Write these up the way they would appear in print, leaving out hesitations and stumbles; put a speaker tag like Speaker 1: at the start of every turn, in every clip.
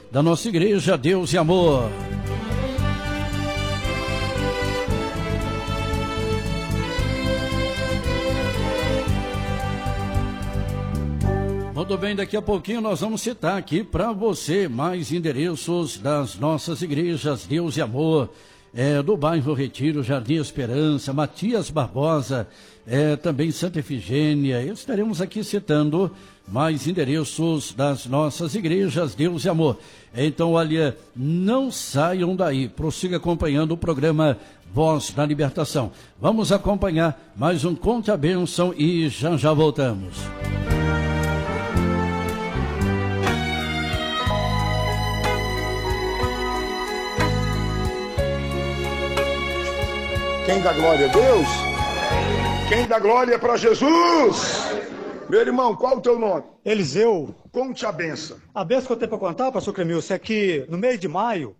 Speaker 1: da nossa igreja Deus e Amor. Muito bem, daqui a pouquinho nós vamos citar aqui para você mais endereços das nossas igrejas Deus e Amor, do bairro Retiro, Jardim Esperança, Matias Barbosa, também Santa Efigênia. Estaremos aqui citando mais endereços das nossas igrejas Deus e Amor. Então, olha, não saiam daí, prossiga acompanhando o programa Voz da Libertação. Vamos acompanhar mais um Conte a Bênção e já já voltamos.
Speaker 2: Quem dá glória a Deus? Quem dá glória para Jesus? Meu irmão, qual o teu nome?
Speaker 3: Eliseu.
Speaker 2: Conte a benção.
Speaker 3: A benção que eu tenho para contar, pastor Cremilson, é que no mês de maio,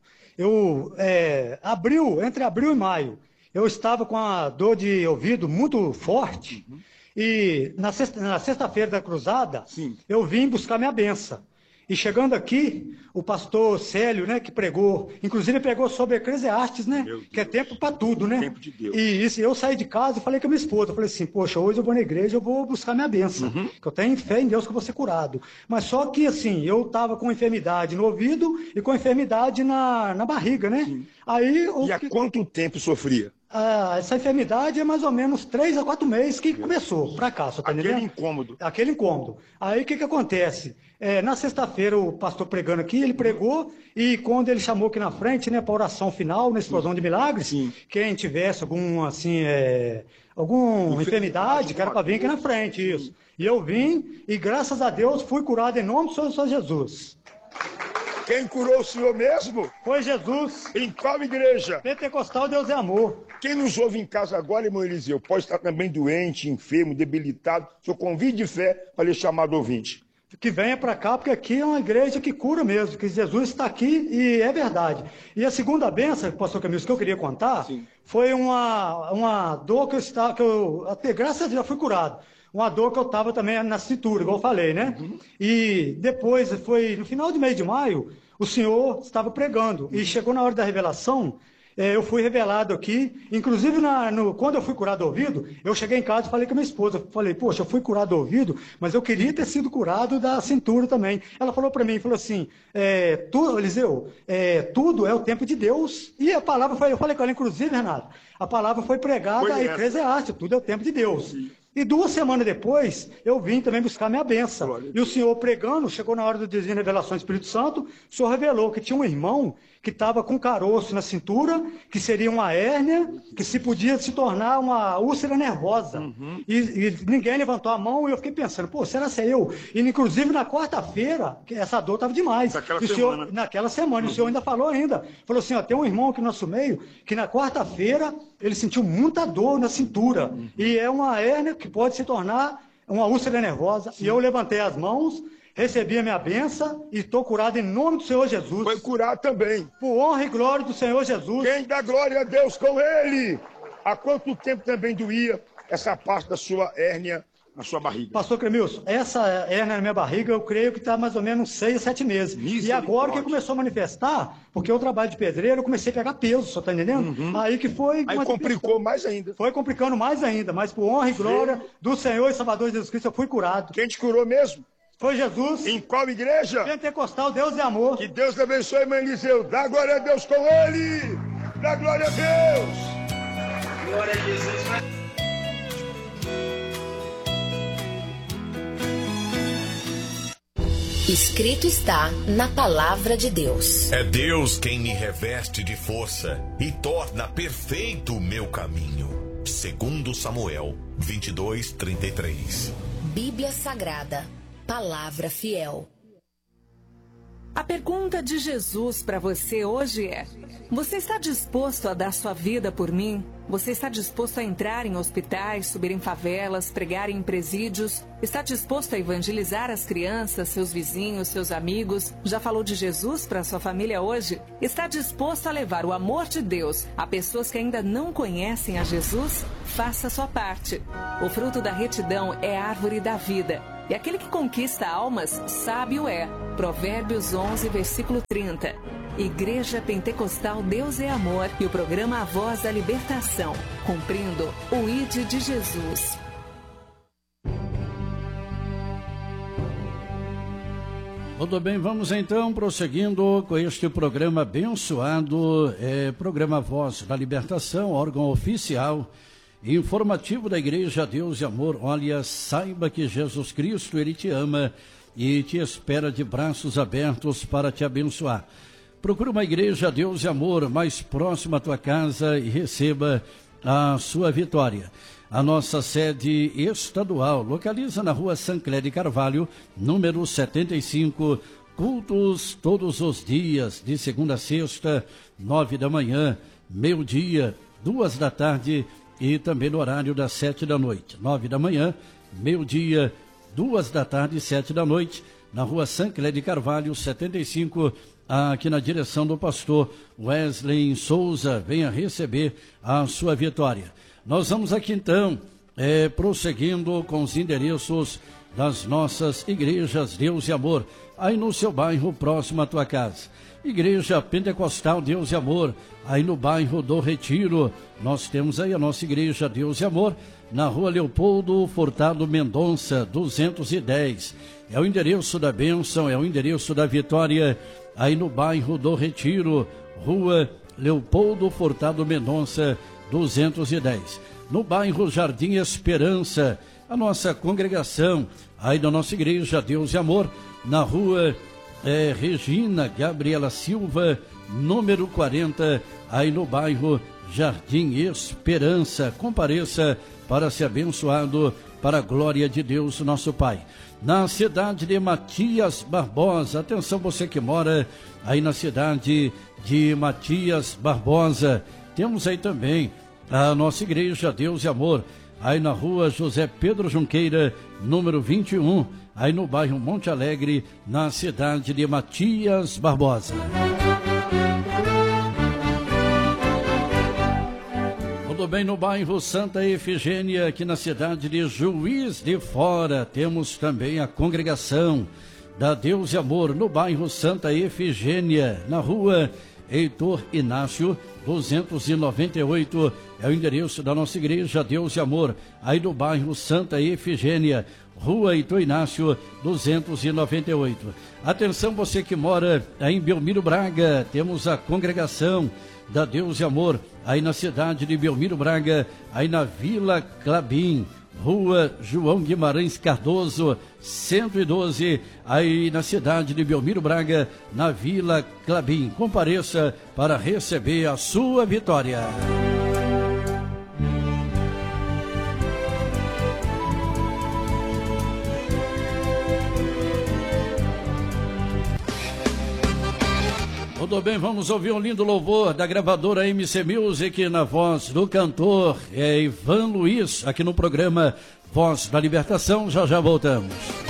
Speaker 3: entre abril e maio, eu estava com a dor de ouvido muito forte. E na sexta-feira da cruzada, eu vim buscar minha benção. E chegando aqui, o pastor Célio, né, que pregou, inclusive pregou sobre Eclesiastes, né, que é tempo para tudo, né? Tempo de Deus. E isso, eu saí de casa e falei com a minha esposa, eu falei assim, poxa, hoje eu vou na igreja, eu vou buscar minha bênção, que eu tenho fé em Deus que eu vou ser curado. Mas só que, assim, eu estava com enfermidade no ouvido e com enfermidade na barriga, né? Aí,
Speaker 2: há quanto tempo sofria?
Speaker 3: Essa enfermidade é mais ou menos 3 a 4 meses que começou pra cá, só tá entendendo? Aquele incômodo. Aí o que acontece? Na sexta-feira o pastor pregando aqui, ele pregou e quando ele chamou aqui na frente, né, para oração final, na explosão de milagres, quem tivesse alguma enfermidade, que era para vir aqui na frente, isso. E eu vim e graças a Deus fui curado em nome do Senhor Jesus.
Speaker 2: Quem curou o Senhor mesmo?
Speaker 3: Foi Jesus.
Speaker 2: Em qual igreja?
Speaker 3: Pentecostal Deus é Amor.
Speaker 2: Quem nos ouve em casa agora, irmão Eliseu, pode estar também doente, enfermo, debilitado. Seu convite de fé para lhe chamar do ouvinte.
Speaker 3: Que venha para cá, porque aqui é uma igreja que cura mesmo, que Jesus está aqui e é verdade. E a segunda bênção, pastor Camilo, que eu queria contar, foi uma dor que até graças a Deus já fui curado. Uma dor que eu estava também na cintura, igual eu falei, né? E depois, foi no final do mês de maio, o senhor estava pregando. E chegou na hora da revelação, eu fui revelado aqui. Inclusive, quando eu fui curado do ouvido, eu cheguei em casa e falei com a minha esposa. Falei, poxa, eu fui curado do ouvido, mas eu queria ter sido curado da cintura também. Ela falou para mim, falou assim, Eliseu, tudo é o tempo de Deus. E a palavra foi, eu falei com ela, inclusive, Renato, a palavra foi pregada a Eclesiastes, tudo é o tempo de Deus. E 2 semanas depois, eu vim também buscar minha bênção. E o senhor pregando, chegou na hora do desenho de revelação do Espírito Santo, o senhor revelou que tinha um irmão que estava com caroço na cintura, que seria uma hérnia, que se podia se tornar uma úlcera nervosa. E ninguém levantou a mão e eu fiquei pensando, pô, será que é eu? E inclusive na quarta-feira, essa dor estava demais. Naquela semana. E o senhor ainda falou falou assim, ó, tem um irmão aqui no nosso meio, que na quarta-feira ele sentiu muita dor na cintura. E é uma hérnia que pode se tornar uma úlcera nervosa. E eu levantei as mãos, recebi a minha bênção e estou curado em nome do Senhor Jesus.
Speaker 2: Foi curado também.
Speaker 3: Por honra e glória do Senhor Jesus.
Speaker 2: Quem dá glória a Deus com ele? Há quanto tempo também doía essa parte da sua hérnia na sua barriga?
Speaker 3: Pastor Cremilson, essa hérnia na minha barriga, eu creio que está mais ou menos 6 a 7 meses. E agora que começou a manifestar, porque eu trabalho de pedreiro, eu comecei a pegar peso, só está entendendo? Aí que foi...
Speaker 2: Aí complicou mais ainda.
Speaker 3: Foi complicando mais ainda, mas por honra e glória do Senhor e Salvador Jesus Cristo, eu fui curado.
Speaker 2: Quem te curou mesmo?
Speaker 3: Foi Jesus.
Speaker 2: Em qual igreja?
Speaker 3: Pentecostal, Deus é Amor.
Speaker 2: Que Deus te abençoe, irmão Eliseu. Dá glória a Deus com ele. Dá glória a Deus.
Speaker 4: Glória a Jesus.
Speaker 5: Escrito está na palavra de Deus.
Speaker 6: É Deus quem me reveste de força e torna perfeito o meu caminho. 2 Samuel 22:33.
Speaker 5: Bíblia Sagrada, palavra fiel.
Speaker 7: A pergunta de Jesus para você hoje é: você está disposto a dar sua vida por mim? Você está disposto a entrar em hospitais, subir em favelas, pregar em presídios? Está disposto a evangelizar as crianças, seus vizinhos, seus amigos? Já falou de Jesus para sua família hoje? Está disposto a levar o amor de Deus a pessoas que ainda não conhecem a Jesus? Faça a sua parte. O fruto da retidão é a árvore da vida. E aquele que conquista almas, sábio é. Provérbios 11, versículo 30. Igreja Pentecostal Deus é Amor e o programa A Voz da Libertação, cumprindo o ID de Jesus.
Speaker 1: Tudo bem, vamos então prosseguindo com este programa abençoado, programa Voz da Libertação, órgão oficial informativo da Igreja Deus e Amor. Olha, saiba que Jesus Cristo, Ele te ama e te espera de braços abertos para te abençoar. Procure uma Igreja Deus e Amor mais próxima à tua casa e receba a sua vitória. A nossa sede estadual localiza na rua Sancler de Carvalho, número 75, cultos todos os dias, de segunda a sexta, 9 da manhã, meio-dia, 2 da tarde e também no horário das 7 da noite. 9 da manhã, meio-dia, 2 da tarde e 7 da noite, na rua Sancler de Carvalho, 75, aqui na direção do pastor Wesley Souza. Venha receber a sua vitória. Nós vamos aqui então, prosseguindo com os endereços das nossas igrejas Deus e Amor, aí no seu bairro, próximo à tua casa. Igreja Pentecostal Deus e Amor, aí no bairro do Retiro. Nós temos aí a nossa Igreja Deus e Amor, na rua Leopoldo Furtado Mendonça, 210. É o endereço da bênção, é o endereço da vitória, aí no bairro do Retiro, rua Leopoldo Furtado Mendonça, 210. No bairro Jardim Esperança, a nossa congregação, aí da nossa Igreja Deus e Amor, na rua Regina Gabriela Silva, número 40, aí no bairro Jardim Esperança. Compareça para ser abençoado para a glória de Deus, nosso Pai. Na cidade de Matias Barbosa, atenção você que mora aí na cidade de Matias Barbosa, temos aí também a nossa Igreja Deus e Amor, aí na rua José Pedro Junqueira, número 21, aí no bairro Monte Alegre, na cidade de Matias Barbosa. Tudo bem, no bairro Santa Efigênia, aqui na cidade de Juiz de Fora, temos também a congregação da Deus e Amor, no bairro Santa Efigênia, na rua Heitor Inácio, 298, é o endereço da nossa Igreja Deus e Amor, aí no bairro Santa Efigênia, rua Heitor Inácio, 298. Atenção você que mora aí em Belmiro Braga, temos a congregação da Deus e Amor, aí na cidade de Belmiro Braga, aí na Vila Clabim, rua João Guimarães Cardoso, 112, aí na cidade de Belmiro Braga, na Vila Clabim. Compareça para receber a sua vitória. Tudo bem, vamos ouvir um lindo louvor da gravadora MC Music na voz do cantor Ivan Luiz, aqui no programa Voz da Libertação. Já voltamos.